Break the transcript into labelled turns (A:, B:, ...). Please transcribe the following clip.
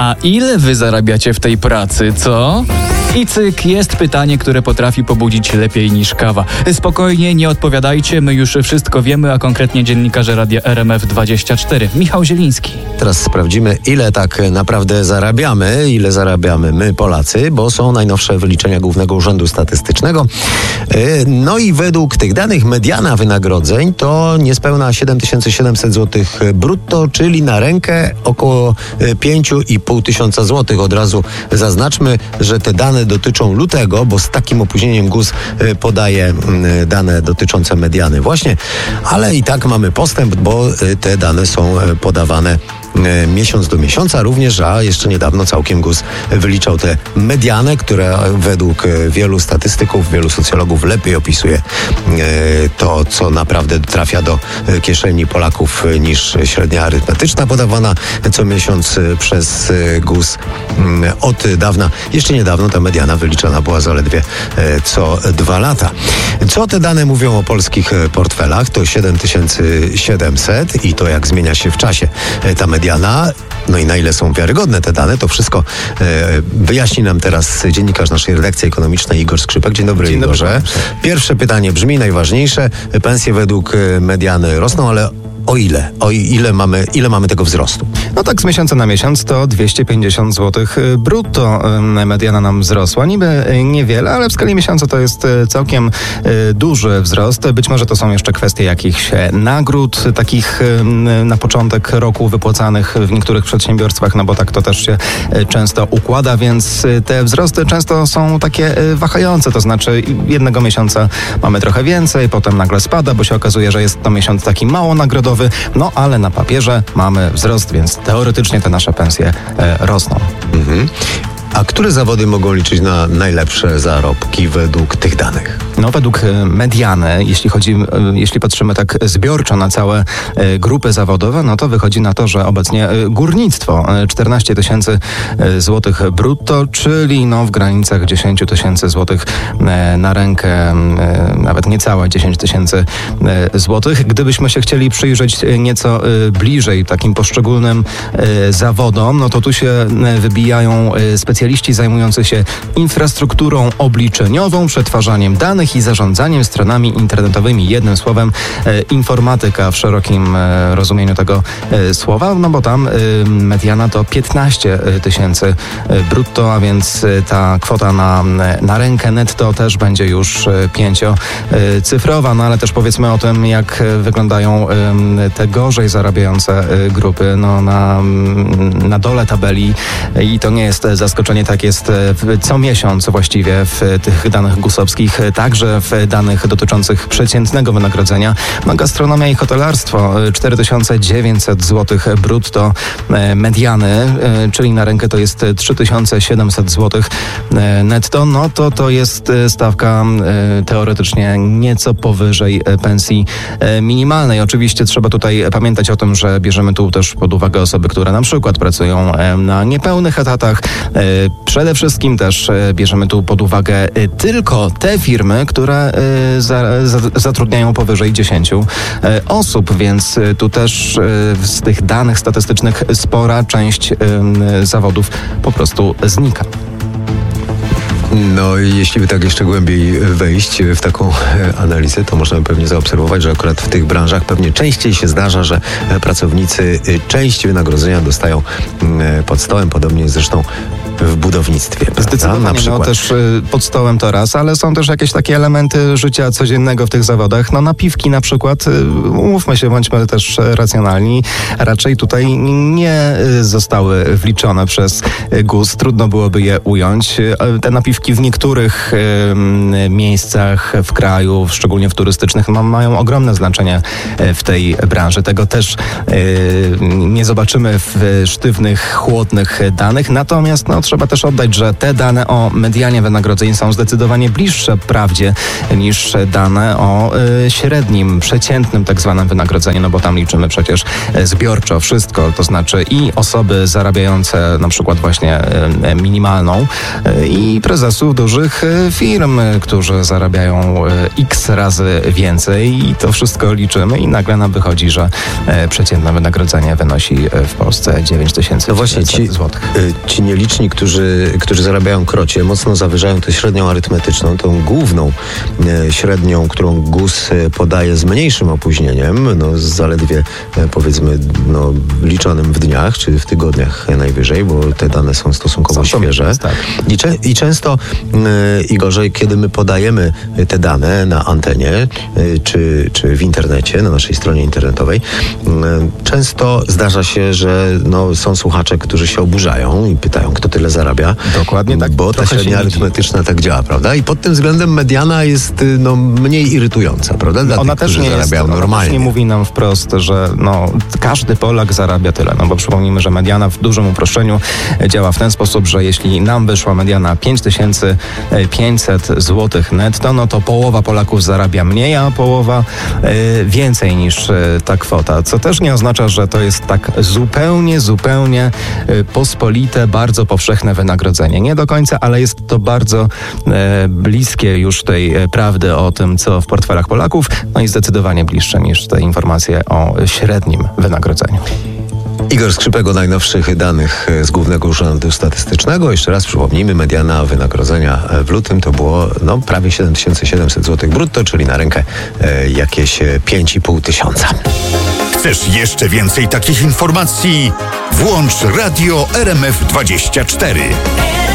A: A ile wy zarabiacie w tej pracy, co? I cyk, jest pytanie, które potrafi pobudzić lepiej niż kawa. Spokojnie, nie odpowiadajcie, my już wszystko wiemy, a konkretnie dziennikarze Radia RMF24. Michał Zieliński.
B: Teraz sprawdzimy, ile tak naprawdę zarabiamy, ile zarabiamy my, Polacy, bo są najnowsze wyliczenia Głównego Urzędu Statystycznego. No i według tych danych mediana wynagrodzeń to niespełna 7700 zł brutto, czyli na rękę około 5,5 tysiąca złotych. Od razu zaznaczmy, że te dane dotyczą lutego, bo z takim opóźnieniem GUS podaje dane dotyczące mediany właśnie, ale i tak mamy postęp, bo te dane są podawane miesiąc do miesiąca również, a jeszcze niedawno całkiem GUS wyliczał tę medianę, która według wielu statystyków, wielu socjologów lepiej opisuje to, co naprawdę trafia do kieszeni Polaków niż średnia arytmetyczna podawana co miesiąc przez GUS od dawna. Jeszcze niedawno ta mediana wyliczana była zaledwie co 2 lata. Co te dane mówią o polskich portfelach? To 7700 i to jak zmienia się w czasie ta mediana. No i na ile są wiarygodne te dane, to wszystko wyjaśni nam teraz dziennikarz naszej redakcji ekonomicznej Igor Skrzypek. Dzień dobry, Igorze. Pierwsze pytanie brzmi najważniejsze. Pensje według mediany rosną, ale o ile? Ile mamy tego wzrostu?
C: No tak z miesiąca na miesiąc to 250 zł brutto mediana nam wzrosła. Niby niewiele, ale w skali miesiąca to jest całkiem duży wzrost. Być może to są jeszcze kwestie jakichś nagród, takich na początek roku wypłacanych w niektórych przedsiębiorstwach, no bo tak to też się często układa, więc te wzrosty często są takie wahające, to znaczy jednego miesiąca mamy trochę więcej, potem nagle spada, bo się okazuje, że jest to miesiąc taki mało nagrodowy, no ale na papierze mamy wzrost, więc teoretycznie te nasze pensje rosną.
B: Mhm. A które zawody mogą liczyć na najlepsze zarobki według tych danych?
C: No według mediany, jeśli patrzymy tak zbiorczo na całe grupy zawodowe, no to wychodzi na to, że obecnie górnictwo 14 tysięcy złotych brutto, czyli no w granicach 10 tysięcy złotych na rękę, nawet niecałe 10 tysięcy złotych. Gdybyśmy się chcieli przyjrzeć nieco bliżej takim poszczególnym zawodom, no to tu się wybijają specjaliści zajmujący się infrastrukturą obliczeniową, przetwarzaniem danych i zarządzaniem stronami internetowymi. Jednym słowem informatyka w szerokim rozumieniu tego słowa, no bo tam mediana to 15 tysięcy brutto, a więc ta kwota na rękę netto też będzie już 5-cyfrowa, no ale też powiedzmy o tym, jak wyglądają te gorzej zarabiające grupy. No na dole tabeli i to nie jest zaskoczenie, tak jest co miesiąc właściwie w tych danych GUS-owskich, także w danych dotyczących przeciętnego wynagrodzenia. No, gastronomia i hotelarstwo 4900 zł brutto mediany, czyli na rękę to jest 3700 zł netto. No to jest stawka teoretycznie nieco powyżej pensji minimalnej. Oczywiście trzeba tutaj pamiętać o tym, że bierzemy tu też pod uwagę osoby, które na przykład pracują na niepełnych etatach. Przede wszystkim też bierzemy tu pod uwagę tylko te firmy, które zatrudniają powyżej 10 osób, więc tu też z tych danych statystycznych spora część zawodów po prostu znika.
B: No i jeśli by tak jeszcze głębiej wejść w taką analizę, to możemy pewnie zaobserwować, że akurat w tych branżach pewnie częściej się zdarza, że pracownicy część wynagrodzenia dostają pod stołem, podobnie zresztą w budownictwie.
C: Zdecydowanie,
B: na przykład.
C: No też pod stołem to raz, ale są też jakieś takie elementy życia codziennego w tych zawodach. No napiwki na przykład, umówmy się, bądźmy też racjonalni, raczej tutaj nie zostały wliczone przez GUS, trudno byłoby je ująć. Te napiwki w niektórych miejscach w kraju, szczególnie w turystycznych, mają ogromne znaczenie w tej branży. Tego też nie zobaczymy w sztywnych, chłodnych danych, natomiast no, trzeba trzeba też oddać, że te dane o medianie wynagrodzeń są zdecydowanie bliższe prawdzie niż dane o średnim, przeciętnym tak zwanym wynagrodzeniu, no bo tam liczymy przecież zbiorczo wszystko, to znaczy i osoby zarabiające na przykład właśnie minimalną i prezesów dużych firm, którzy zarabiają x razy więcej i to wszystko liczymy i nagle nam wychodzi, że przeciętne wynagrodzenie wynosi w Polsce 9 900 złotych.
B: Ci nieliczni, którzy zarabiają krocie, mocno zawyżają tę średnią arytmetyczną, tą główną średnią, którą GUS podaje z mniejszym opóźnieniem, no zaledwie powiedzmy liczonym w dniach, czy w tygodniach najwyżej, bo te dane są stosunkowo świeże.
C: Tak.
B: I często, Igorze, kiedy my podajemy te dane na antenie, czy w internecie, na naszej stronie internetowej, często zdarza się, że są słuchacze, którzy się oburzają i pytają, kto tyle zarabia.
C: Dokładnie tak.
B: Bo ta średnia arytmetyczna tak działa, prawda? I pod tym względem mediana jest mniej irytująca, prawda? Dla
C: ona
B: tych,
C: też nie jest,
B: normalnie.
C: Ona też nie mówi nam wprost, że każdy Polak zarabia tyle. No bo przypomnijmy, że mediana w dużym uproszczeniu działa w ten sposób, że jeśli nam wyszła mediana 5500 zł netto, no to połowa Polaków zarabia mniej, a połowa więcej niż ta kwota. Co też nie oznacza, że to jest tak zupełnie pospolite, bardzo powszechne wynagrodzenie. Nie do końca, ale jest to bardzo bliskie już tej prawdy o tym, co w portfelach Polaków, no i zdecydowanie bliższe niż te informacje o średnim wynagrodzeniu.
B: Igor Skrzypek o najnowszych danych z Głównego Urzędu Statystycznego. Jeszcze raz przypomnijmy, mediana wynagrodzenia w lutym to było prawie 7700 zł brutto, czyli na rękę jakieś 5500.
D: Chcesz jeszcze więcej takich informacji? Włącz Radio RMF24.